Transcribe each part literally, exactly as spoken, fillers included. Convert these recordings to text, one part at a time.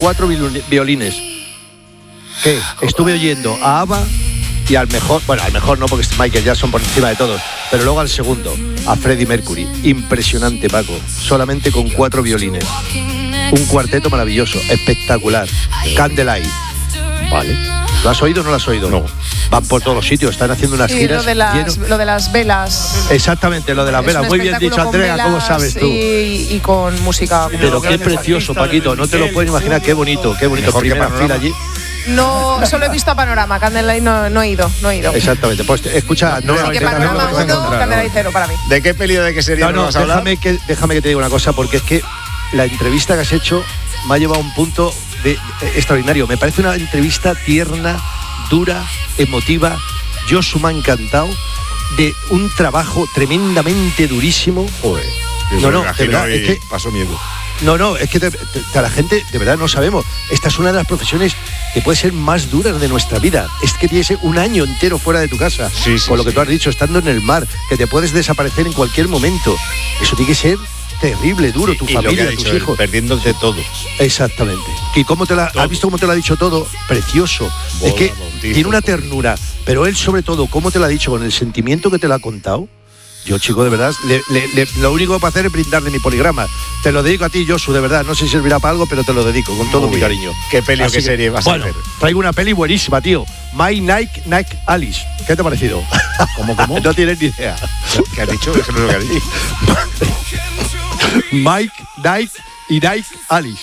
cuatro violines. ¿Qué? Estuve oyendo a ABBA y al mejor, bueno, al mejor no porque es Michael Jackson por encima de todos, pero luego al segundo, a Freddie Mercury. Impresionante, Paco, solamente con cuatro violines. Un cuarteto maravilloso, espectacular. Candlelight. Vale. ¿Lo has oído o no lo has oído? No. Van por todos los sitios, están haciendo unas sí, giras. Lo de, las, lo de las velas. Exactamente, lo de las velas. Muy bien dicho, Andrea, ¿cómo sabes tú? Y, y con música. Pero qué precioso, Paquito, no te lo puedes imaginar, qué bonito, qué bonito. Primera fila allí. No, solo he visto a Panorama, Candlelight no, no he ido, no he ido. Exactamente, pues escucha, no, así que Panorama uno, Candlelight cero para mí. ¿De qué peli o de qué serie no, no, vas a hablar? Déjame que, déjame que te diga una cosa, porque es que la entrevista que has hecho me ha llevado a un punto de, eh, extraordinario. Me parece una entrevista tierna, dura, emotiva. Josu me ha encantado, de un trabajo tremendamente durísimo. Joder, no, no, de verdad, es que pasó miedo. No, no, es que te, te, a la gente de verdad no sabemos. Esta es una de las profesiones que puede ser más duras de nuestra vida. Es que tienes un año entero fuera de tu casa, sí, sí, con lo que sí. tú has dicho, estando en el mar, que te puedes desaparecer en cualquier momento. Eso tiene que ser terrible, duro, sí, tu y familia, lo que tus dicho, hijos. Perdiéndote todo. Exactamente. ¿Y cómo te la, has visto cómo te lo ha dicho todo? Precioso. Boda, es que bautizo, tiene una todo. ternura, pero él sobre todo, cómo te lo ha dicho, con el sentimiento que te lo ha contado. Yo, chico, de verdad, le, le, le, lo único que puedo hacer es brindarle mi poligrama. Te lo dedico a ti, Josu, de verdad. No sé si servirá para algo, pero te lo dedico con todo Muy mi bien. cariño. ¿Qué peli o qué que, serie vas bueno, a hacer? Traigo una peli buenísima, tío. My Nike, Nike Alice. ¿Qué te ha parecido? ¿Cómo, cómo? No tienes ni idea. ¿Qué has dicho? Eso no es lo que has dicho. Mike, Nike y Nike Alice.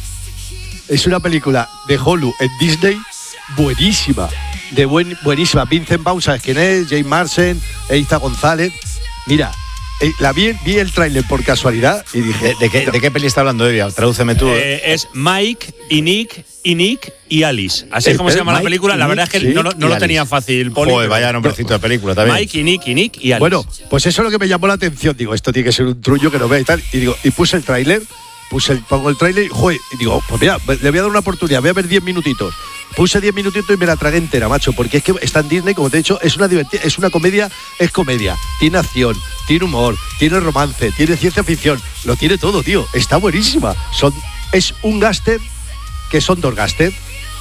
Es una película de Hulu en Disney buenísima. De buen, buenísima. Vincent Vaughn, ¿sabes quién es? James Marsden, Eiza González. Mira, eh, la vi, vi el tráiler por casualidad y dije... ¿De, de, qué, ¿De qué peli está hablando, Evia? Tradúceme tú. Eh, es Mike y Nick y Nick y Alice. Así es Eh, como se eh, llama Mike la película. La y verdad es que Nick, no, lo- no y lo Alice. tenía fácil, Poli. Joder, pero- vaya nombrecito de película también. Mike y Nick y Nick y Alice. Bueno, pues eso es lo que me llamó la atención. Digo, esto tiene que ser un trullo que no vea y tal. Y digo, y puse el tráiler, puse el, pongo el tráiler y, joder, y digo, pues mira, le voy a dar una oportunidad, voy a ver diez minutitos. Puse diez minutitos y me la tragué entera, macho, porque es que está en Disney, como te he dicho, es una divertida, es una comedia, es comedia, tiene acción, tiene humor, tiene romance, tiene ciencia ficción, lo tiene todo, tío, está buenísima. Son, es un gáster que son dos gáster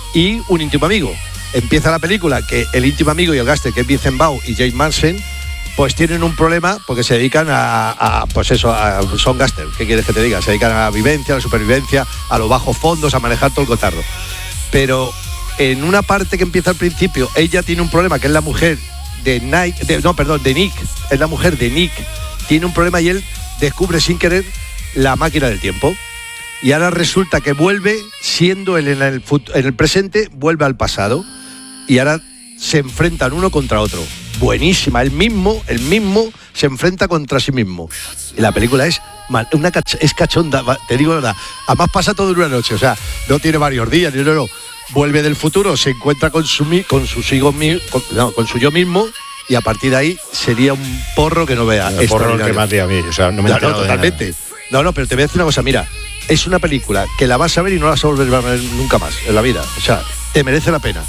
y un íntimo amigo. Empieza la película que el íntimo amigo y el gáster, que es Vincent Vaughn y James Marsden, pues tienen un problema porque se dedican a, a pues eso, a, son gáster, ¿qué quieres que te diga? Se dedican a la vivencia, a la supervivencia, a los bajos fondos, a manejar todo el cotarro. Pero en una parte que empieza al principio, ella tiene un problema, que es la mujer de Nike, de, no, perdón, de Nick, es la mujer de Nick, tiene un problema y él descubre sin querer la máquina del tiempo. Y ahora resulta que vuelve, siendo él en el, fut- en el presente, vuelve al pasado. Y ahora se enfrentan uno contra otro. Buenísima, el mismo, el mismo se enfrenta contra sí mismo. Y la película es mal, una cach- es cachonda, va, te digo la verdad. Además pasa todo en una noche, o sea, no tiene varios días, no, no, no. Vuelve del futuro, se encuentra con su mi- con sus hijos mi- con, no, con su yo mismo, y a partir de ahí sería un porro que no vea. El porro que extraordinario. más de a mí. O sea, no me he No, no, enterado de nada. totalmente. No, no, pero te voy a decir una cosa, mira, es una película que la vas a ver y no la vas a volver a ver nunca más en la vida. O sea, te merece la pena.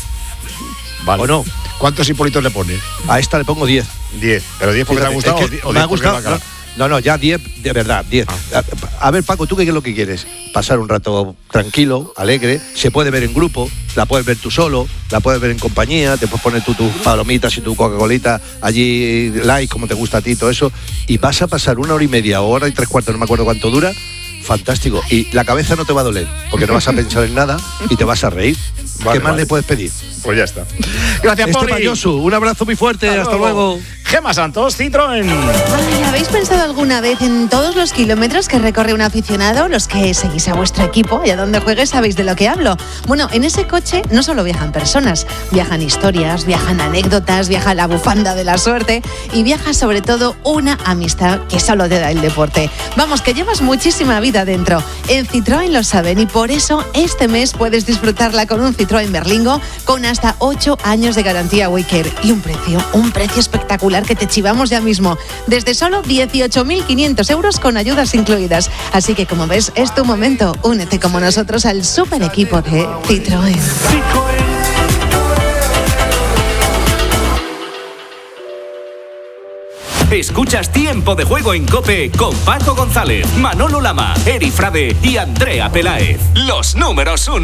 Vale. ¿O no? ¿Cuántos Hipólitos le pones? A esta le pongo diez. diez. ¿Pero diez porque te ha Fíjate, gustado es que o die- o me ha diez porque gustado. es bacala? No, no, ya diez, de verdad, diez. Ah. A, a ver, Paco, ¿tú qué es lo que quieres? Pasar un rato tranquilo, alegre, se puede ver en grupo, la puedes ver tú solo, la puedes ver en compañía, te puedes poner tú tus palomitas y tu Coca-Colita allí, like, como te gusta a ti, todo eso, y vas a pasar una hora y media o hora y tres cuartos, no me acuerdo cuánto dura. Fantástico. Y la cabeza no te va a doler, porque no vas a pensar en nada y te vas a reír. Vale, ¿Qué más vale. le puedes pedir? Pues ya está. Gracias, Este Poli. Payosu, un abrazo muy fuerte, hasta, luego. Gema Santos, Citroën. Ay, ¿habéis pensado alguna vez en todos los kilómetros que recorre un aficionado? Los que seguís a vuestro equipo y a donde juegues sabéis de lo que hablo. Bueno, en ese coche no solo viajan personas, viajan historias, viajan anécdotas, viaja la bufanda de la suerte y viaja sobre todo una amistad que solo te da el deporte. Vamos, que llevas muchísima vida dentro. En Citroën lo saben y por eso este mes puedes disfrutarla con un Citroën Berlingo con hasta ocho años de garantía Waycare y un precio, un precio espectacular que te chivamos ya mismo, desde solo dieciocho mil quinientos euros con ayudas incluidas. Así que como ves, es tu momento. Únete como nosotros al super equipo de Citroën. Escuchas Tiempo de Juego en COPE con Paco González, Manolo Lama, Eri Frade y Andrea Peláez. Los números uno.